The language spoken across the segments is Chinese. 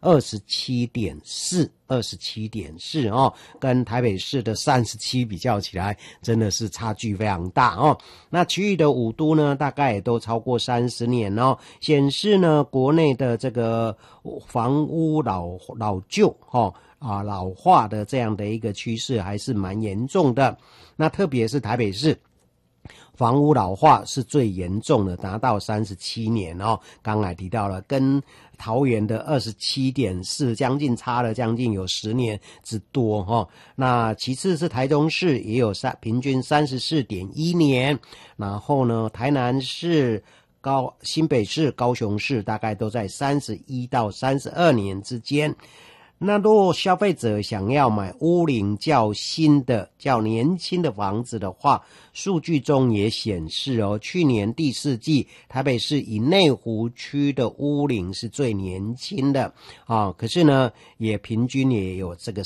27.4哦，跟台北市的37比较起来，真的是差距非常大哦。那其余的5都呢，大概也都超过30年哦，显示呢国内的这个房屋老旧老化的这样的一个趋势还是蛮严重的。那特别是台北市房屋老化是最严重的，达到37年哦。刚才提到了，跟桃园的27.4将近差了将近有10年之多哦。那其次是台中市也有平均34.1年，然后呢台南市、新北市、高雄市大概都在31到32年之间。那如果消费者想要买屋龄较新的、较年轻的房子的话，数据中也显示哦，去年第4季台北市以内湖区的屋龄是最年轻的可是呢也平均也有这个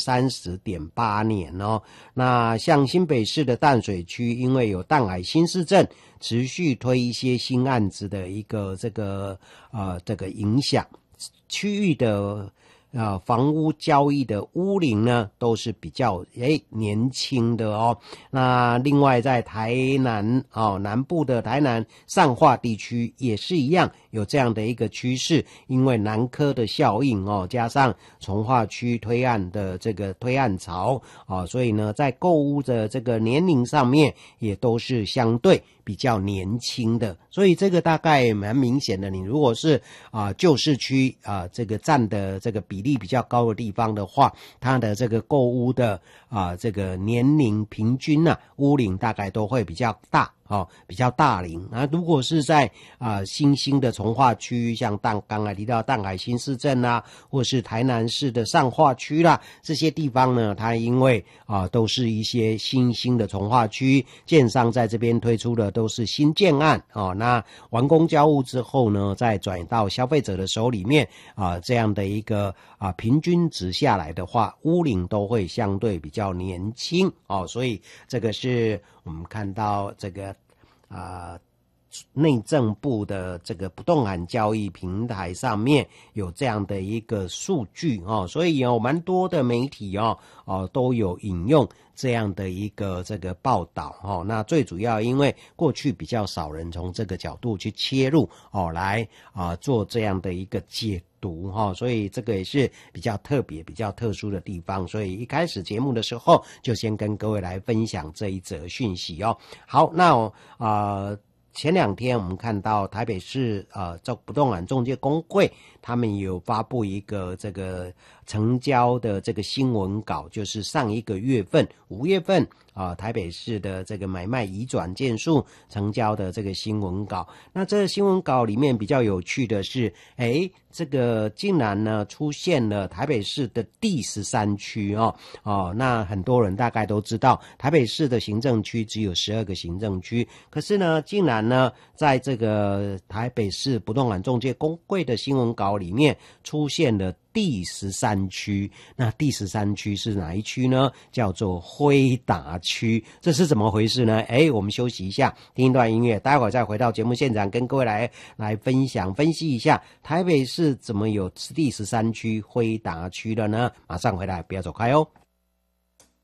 30.8年哦。那像新北市的淡水区，因为有淡海新市镇持续推一些新案子的一个这个影响，区域的房屋交易的屋龄呢都是比较年轻的哦。那另外在台南南部的台南上化地区也是一样有这样的一个趋势，因为南科的效应加上从化区推案的这个推案潮所以呢在购屋的这个年龄上面也都是相对比较年轻的，所以这个大概蛮明显的。你如果是旧市区这个占的这个比例比较高的地方的话，它的这个购屋的这个年龄平均屋龄大概都会比较大比较大龄。那如果是在新兴的从化区，像刚才提到淡海新市镇或是台南市的上化区啦，这些地方呢，它因为都是一些新兴的从化区，建商在这边推出的都是新建案那完工交屋之后呢，再转到消费者的手里面这样的一个平均值下来的话，屋龄都会相对比较年轻所以这个是我们看到这个内政部的这个不动产交易平台上面有这样的一个数据所以有蛮多的媒体都有引用这样的一个这个报道那最主要因为过去比较少人从这个角度去切入来做这样的一个解读所以这个也是比较特别比较特殊的地方，所以一开始节目的时候就先跟各位来分享这一则讯息好，那前2天我们看到台北市不动产中介公会他们有发布一个这个成交的这个新闻稿，就是上一个月份5月份台北市的这个买卖移转件数成交的这个新闻稿。那这个新闻稿里面比较有趣的是这个竟然呢出现了台北市的第13区那很多人大概都知道台北市的行政区只有12个行政区，可是呢竟然呢在这个台北市不动产中介公会的新闻稿里面出现了第13区。那第13区是哪一区呢？叫做辉达区。这是怎么回事呢？我们休息一下，听一段音乐，待会儿再回到节目现场跟各位来分析一下台北市怎么有第13区辉达区了呢？马上回来，不要走开哦。